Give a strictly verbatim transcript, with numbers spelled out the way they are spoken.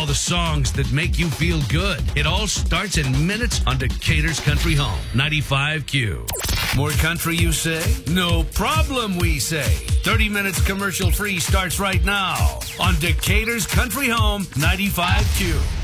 all the songs that make you feel good. It all starts in minutes on Decatur's Country Home, ninety-five Q. More country, you say? No problem, we say. thirty minutes commercial free starts right now on Decatur's Country Home, ninety-five Q.